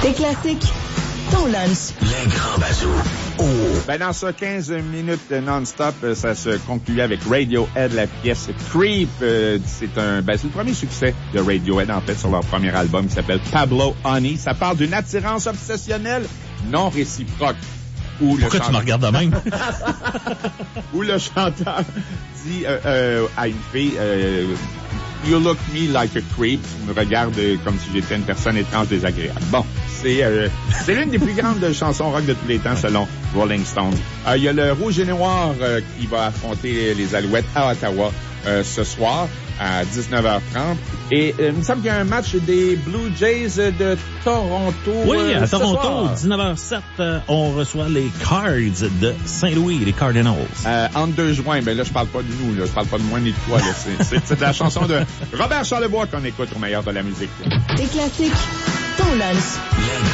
Tes classiques, ton lunch. Les grands bazous. Oh. Ben, dans ça, 15 minutes non-stop, ça se concluait avec Radiohead, la pièce Creep. C'est le premier succès de Radiohead, en fait, sur leur premier album qui s'appelle Pablo Honey. Ça parle d'une attirance obsessionnelle non réciproque. Pourquoi tu me regardes de même? Où le chanteur dit à une fille, You look me like a creep. Tu me regardes comme si j'étais une personne étrange désagréable. Bon, c'est l'une des plus grandes chansons rock de tous les temps, selon Rolling Stone. Il y a le Rouge et Noir qui va affronter les Alouettes à Ottawa ce soir à 19h30. Et il me semble qu'il y a un match des Blue Jays de Toronto. Oui, à Toronto, soir. 19h07, on reçoit les Cards de Saint-Louis, les Cardinals. En 2 juin, ben là, je parle pas de nous, là, je parle pas de moi ni de toi. Là. C'est la chanson de Robert Charlebois qu'on écoute au meilleur de la musique. Tes classiques, ton lunch.